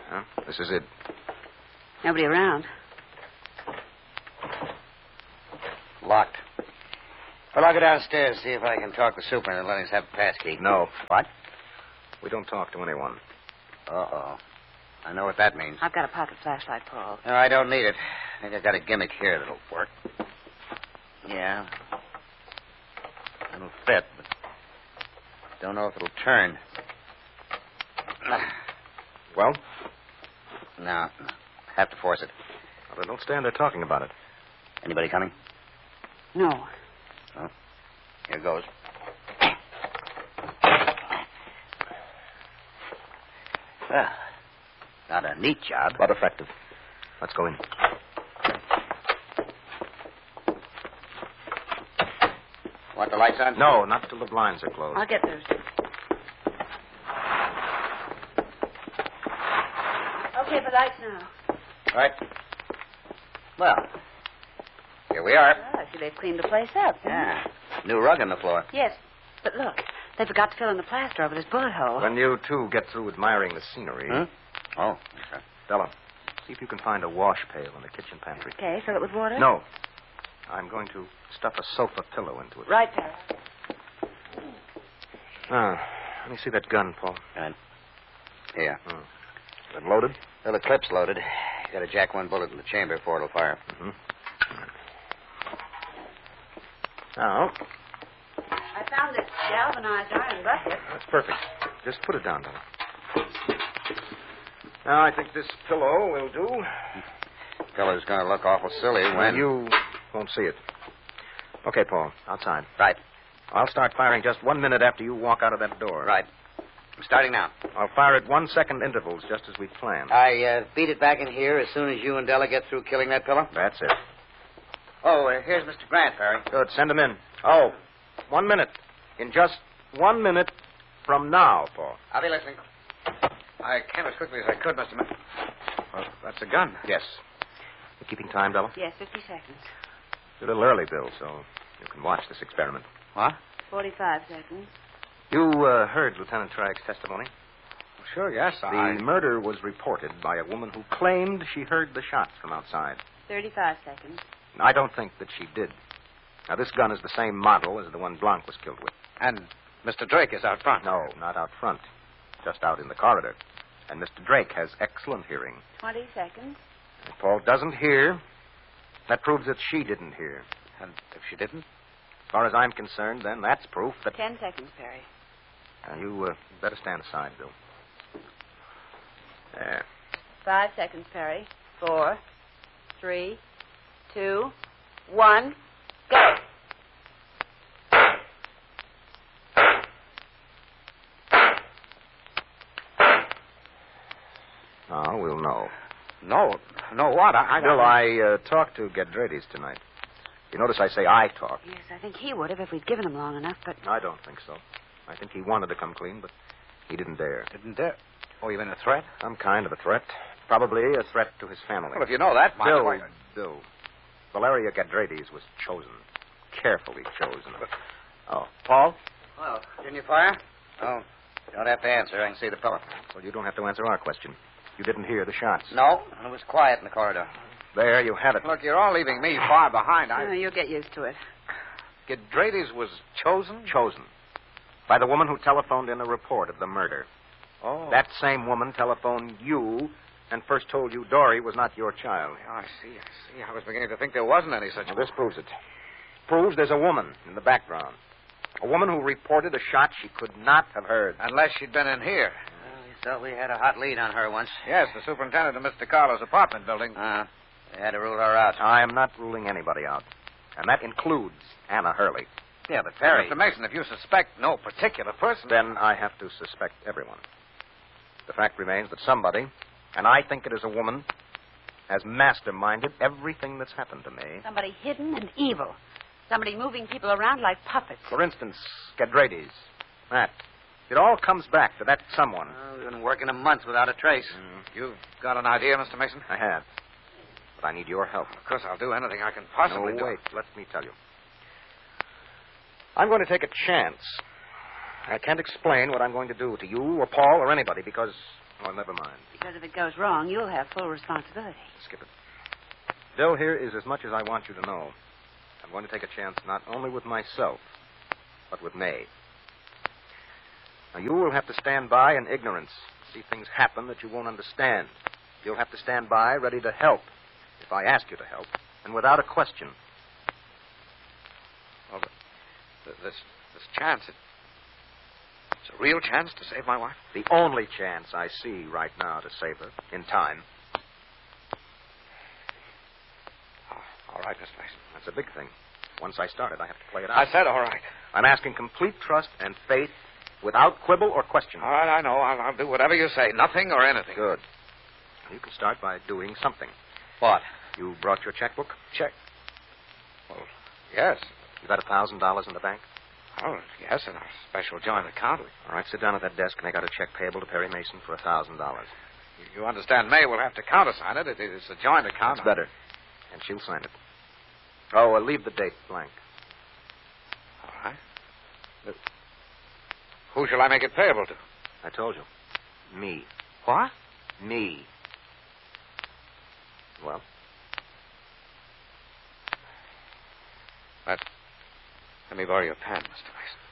Huh? This is it. Nobody around. Locked. Well, I'll go downstairs, see if I can talk to Super and let us have a pass key. No. What? We don't talk to anyone. Uh-oh. I know what that means. I've got a pocket flashlight, Paul. No, I don't need it. I think I've got a gimmick here that'll work. Yeah. It'll fit, but don't know if it'll turn. Well? No. Have to force it. Well, then don't stand there talking about it. Anybody coming? No. Oh. Here goes. Well, not a neat job. But effective. Let's go in. Want the lights on? No, not till the blinds are closed. I'll get those. Okay, for lights now. Right. Well, here we are. Oh, I see they've cleaned the place up. Yeah. New rug on the floor. Yes, but look, they forgot to fill in the plaster over this bullet hole. When you two get through admiring the scenery... Oh, okay. Della, see if you can find a wash pail in the kitchen pantry. Okay, fill it with water? No. I'm going to stuff a sofa pillow into it. Right there. Let me see that gun, Paul. Right. Here. Is it loaded? Well, the clip's loaded. You got to jack one bullet in the chamber before it'll fire. Mm-hmm. Now, I found this galvanized iron bucket. that's perfect. Just put it down, Della. Now, I think this pillow will do. Fellow's going to look awful silly when... You won't see it. Okay, Paul, outside. Right. I'll start firing just 1 minute after you walk out of that door. Right. I'm starting now. I'll fire at 1 second intervals, just as we planned. I beat it back in here as soon as you and Della get through killing that pillow? That's it. Oh, here's Mr. Grant, Perry. Good. Send him in. Oh, 1 minute. In just 1 minute from now, Paul. I'll be listening. I came as quickly as I could, Mr. Well, that's a gun. Yes. You keeping time, Della? Yes, 50 seconds. It's a little early, Bill, so you can watch this experiment. What? 45 seconds. You heard Lieutenant Tragg's testimony? Sure, yes. The murder was reported by a woman who claimed she heard the shots from outside. 35 seconds. I don't think that she did. Now, this gun is the same model as the one Blanc was killed with. And Mr. Drake is out front. No, not out front. Just out in the corridor. And Mr. Drake has excellent hearing. 20 seconds. If Paul doesn't hear, that proves that she didn't hear. And if she didn't? As far as I'm concerned, then that's proof that... 10 seconds, Perry. Now, you better stand aside, Bill. There. 5 seconds, Perry. 4, 3, 2, 1, go. Now, we'll know. No. No what? Bill, I talked to Gedrades tonight. You notice I say I talked. Yes, I think he would have if we'd given him long enough, but... I don't think so. I think he wanted to come clean, but he didn't dare. Didn't dare? Oh, you mean a threat? Some kind of a threat. Probably a threat to his family. Well, if you know that much... Bill, Valeria Gedrades was chosen. Carefully chosen. Oh. Paul? Well, didn't you fire? Oh, you don't have to answer. I can see the fellow. Well, you don't have to answer our question. You didn't hear the shots. No, and it was quiet in the corridor. There, you have it. Look, you're all leaving me far behind. Oh, you'll get used to it. Gedrades was chosen? Chosen. By the woman who telephoned in a report of the murder. Oh. That same woman telephoned you and first told you Dory was not your child. Oh, I see. I was beginning to think there wasn't any such... Well, this proves it. Proves there's a woman in the background. A woman who reported a shot she could not have heard. Unless she'd been in here. Well, we thought we had a hot lead on her once. Yes, the superintendent of Mr. Carlo's apartment building. They had to rule her out. I am not ruling anybody out. And that includes Anna Hurley. Yeah, but Perry... Mr. Mason, if you suspect no particular person... Then I have to suspect everyone. The fact remains that somebody, and I think it is a woman, has masterminded everything that's happened to me. Somebody hidden and evil. Somebody moving people around like puppets. For instance, Gedrades. That. It all comes back to that someone. We've been working a month without a trace. You've got an idea, Mr. Mason? I have. But I need your help. Of course, I'll do anything I can possibly do. No, wait. Let me tell you. I'm going to take a chance. I can't explain what I'm going to do to you or Paul or anybody because Oh, never mind. Because if it goes wrong, you'll have full responsibility. Skip it. Bill, here is as much as I want you to know. I'm going to take a chance not only with myself, but with May. Now, you will have to stand by in ignorance, see things happen that you won't understand. You'll have to stand by ready to help, if I ask you to help, and without a question. Well, this chance, it's a real chance to save my wife? The only chance I see right now to save her, in time. Oh, all right, Mr. Mason. That's a big thing. Once I start it, I have to play it out. I said all right. I'm asking complete trust and faith without quibble or question. All right, I know. I'll do whatever you say. Nothing or anything. Good. You can start by doing something. What? You brought your checkbook? Check. Well, yes. You got $1,000 in the bank? Oh, yes, in a special joint account. All right, sit down at that desk and make out a check payable to Perry Mason for $1,000. You understand, May will have to countersign it. It's a joint account. That's better. And she'll sign it. Oh, leave the date blank. All right. But who shall I make it payable to? I told you. Me. What? Me. Well? Let me borrow your pen, Mr. Mason.